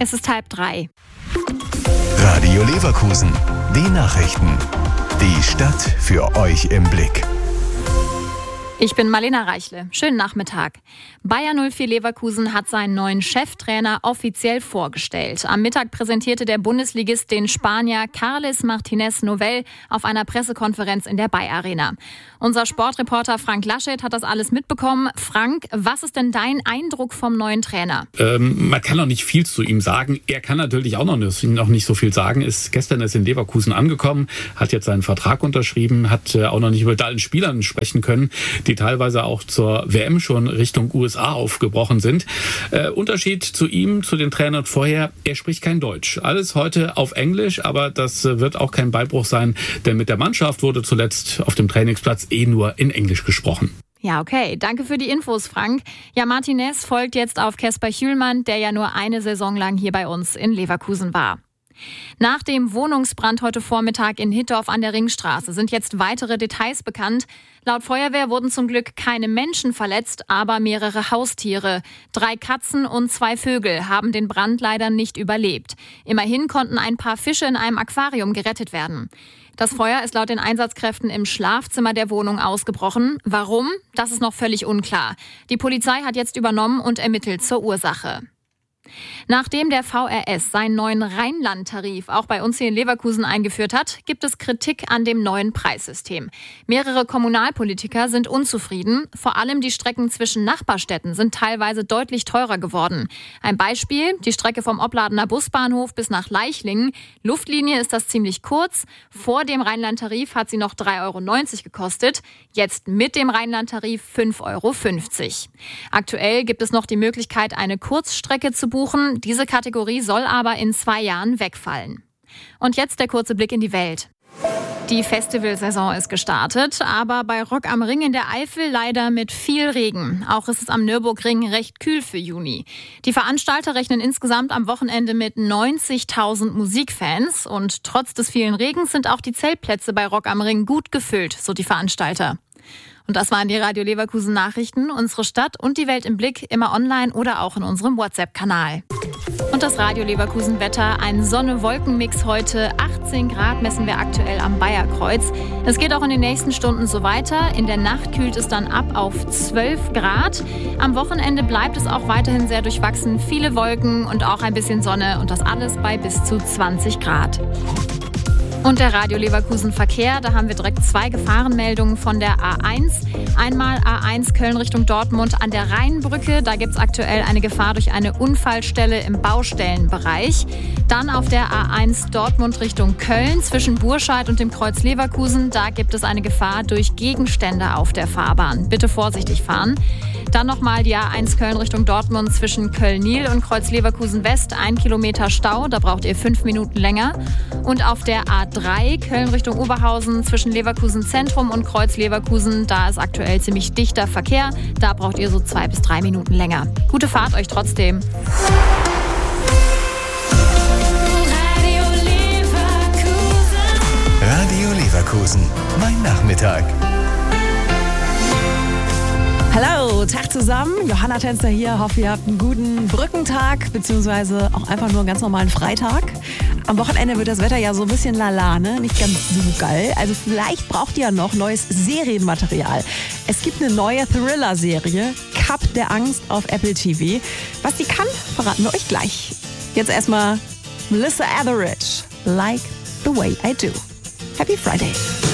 Es ist 2:30. Radio Leverkusen, die Nachrichten. Die Stadt für euch im Blick. Ich bin Marlena Reichle. Schönen Nachmittag. Bayer 04 Leverkusen hat seinen neuen Cheftrainer offiziell vorgestellt. Am Mittag präsentierte der Bundesligist den Spanier Carles Martínez Novell auf einer Pressekonferenz in der Bayer Arena. Unser Sportreporter Frank Laschet hat das alles mitbekommen. Frank, was ist denn dein Eindruck vom neuen Trainer? Man kann noch nicht viel zu ihm sagen. Er kann natürlich auch noch nicht so viel sagen. Gestern ist in Leverkusen angekommen, hat jetzt seinen Vertrag unterschrieben, hat auch noch nicht mit allen Spielern sprechen können, die teilweise auch zur WM schon Richtung USA aufgebrochen sind. Unterschied zu ihm, zu den Trainern vorher, er spricht kein Deutsch. Alles heute auf Englisch, aber das wird auch kein Beinbruch sein, denn mit der Mannschaft wurde zuletzt auf dem Trainingsplatz nur in Englisch gesprochen. Ja, okay. Danke für die Infos, Frank. Ja, Martínez folgt jetzt auf Kasper Hjulmand, der ja nur eine Saison lang hier bei uns in Leverkusen war. Nach dem Wohnungsbrand heute Vormittag in Hittorf an der Ringstraße sind jetzt weitere Details bekannt. Laut Feuerwehr wurden zum Glück keine Menschen verletzt, aber mehrere Haustiere. 3 Katzen und 2 Vögel haben den Brand leider nicht überlebt. Immerhin konnten ein paar Fische in einem Aquarium gerettet werden. Das Feuer ist laut den Einsatzkräften im Schlafzimmer der Wohnung ausgebrochen. Warum? Das ist noch völlig unklar. Die Polizei hat jetzt übernommen und ermittelt zur Ursache. Nachdem der VRS seinen neuen Rheinland-Tarif auch bei uns hier in Leverkusen eingeführt hat, gibt es Kritik an dem neuen Preissystem. Mehrere Kommunalpolitiker sind unzufrieden. Vor allem die Strecken zwischen Nachbarstädten sind teilweise deutlich teurer geworden. Ein Beispiel, die Strecke vom Opladener Busbahnhof bis nach Leichlingen. Luftlinie ist das ziemlich kurz. Vor dem Rheinland-Tarif hat sie noch 3,90 € gekostet. Jetzt mit dem Rheinland-Tarif 5,50 €. Aktuell gibt es noch die Möglichkeit, eine Kurzstrecke zu buchen. Diese Kategorie soll aber in 2 Jahren wegfallen. Und jetzt der kurze Blick in die Welt. Die Festivalsaison ist gestartet, aber bei Rock am Ring in der Eifel leider mit viel Regen. Auch ist es am Nürburgring recht kühl für Juni. Die Veranstalter rechnen insgesamt am Wochenende mit 90.000 Musikfans. Und trotz des vielen Regens sind auch die Zeltplätze bei Rock am Ring gut gefüllt, so die Veranstalter. Und das waren die Radio Leverkusen Nachrichten. Unsere Stadt und die Welt im Blick, immer online oder auch in unserem WhatsApp-Kanal. Und das Radio Leverkusen Wetter, ein Sonne-Wolken-Mix heute. 18 Grad messen wir aktuell am Bayerkreuz. Es geht auch in den nächsten Stunden so weiter. In der Nacht kühlt es dann ab auf 12 Grad. Am Wochenende bleibt es auch weiterhin sehr durchwachsen. Viele Wolken und auch ein bisschen Sonne und das alles bei bis zu 20 Grad. Und der Radio Leverkusen Verkehr, da haben wir direkt 2 Gefahrenmeldungen von der A1. Einmal A1 Köln Richtung Dortmund an der Rheinbrücke. Da gibt es aktuell eine Gefahr durch eine Unfallstelle im Baustellenbereich. Dann auf der A1 Dortmund Richtung Köln zwischen Burscheid und dem Kreuz Leverkusen. Da gibt es eine Gefahr durch Gegenstände auf der Fahrbahn. Bitte vorsichtig fahren. Dann nochmal die A1 Köln Richtung Dortmund zwischen Köln-Nil und Kreuz Leverkusen West. 1 Kilometer Stau, da braucht ihr 5 Minuten länger. Und auf der A3 Köln Richtung Oberhausen zwischen Leverkusen Zentrum und Kreuz Leverkusen. Da ist aktuell ziemlich dichter Verkehr. Da braucht ihr so 2 bis 3 Minuten länger. Gute Fahrt euch trotzdem. Radio Leverkusen, mein Nachmittag. Hallo, Tag zusammen. Johanna Tänzer hier. Hoffe, ihr habt einen guten Brückentag, beziehungsweise auch einfach nur einen ganz normalen Freitag. Am Wochenende wird das Wetter ja so ein bisschen lala, ne? Nicht ganz so geil. Also vielleicht braucht ihr ja noch neues Serienmaterial. Es gibt eine neue Thriller-Serie, Cup der Angst auf Apple TV. Was die kann, verraten wir euch gleich. Jetzt erstmal Melissa Etheridge, Like the Way I Do. Happy Friday.